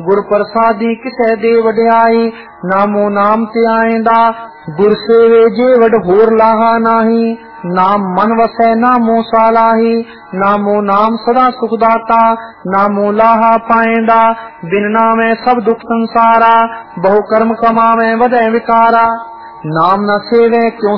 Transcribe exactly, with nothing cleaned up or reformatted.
गुर प्रसादी किसे दे वड्याई, नामो नाम ते आएंदा गुर सेवे जे वड होर लाहा नाही। नाम मन वसै नामो सालाही, नामो नाम सदा सुखदाता, नामो लाहा पाएंदा बिन नामे सब दुख संसारा। बहु कर्म कमावे वदय विकारा, नाम न सेवे क्यों